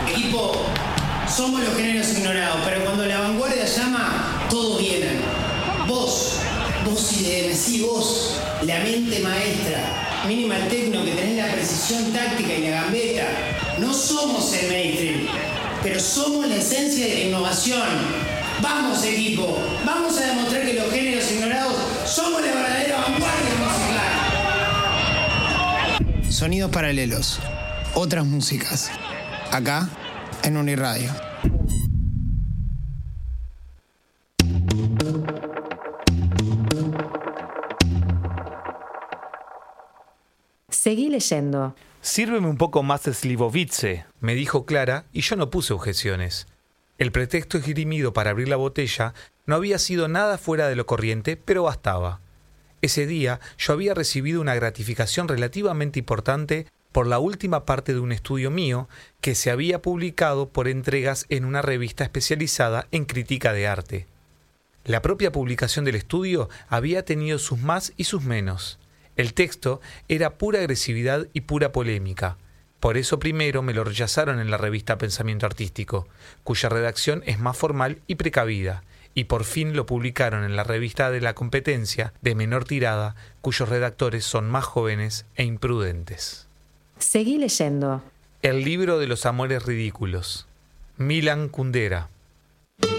Equipo, somos los géneros ignorados, pero cuando la vanguardia llama, todos vienen. Vos IDM, sí, vos, la mente maestra, Minimal Techno, que tenés la precisión táctica y la gambeta. No somos el mainstream, pero somos la esencia de la innovación. Vamos, equipo, vamos a demostrar que los géneros ignorados somos la verdadera vanguardia musical. Sonidos paralelos, otras músicas, acá en Uniradio. Seguí leyendo. Sírveme un poco más de Slivovice, me dijo Clara, y yo no puse objeciones. El pretexto esgrimido para abrir la botella no había sido nada fuera de lo corriente, pero bastaba. Ese día yo había recibido una gratificación relativamente importante por la última parte de un estudio mío que se había publicado por entregas en una revista especializada en crítica de arte. La propia publicación del estudio había tenido sus más y sus menos. El texto era pura agresividad y pura polémica. Por eso primero me lo rechazaron en la revista Pensamiento Artístico, cuya redacción es más formal y precavida, y por fin lo publicaron en la revista de la competencia, de menor tirada, cuyos redactores son más jóvenes e imprudentes. Seguí leyendo. El libro de los amores ridículos. Milan Kundera.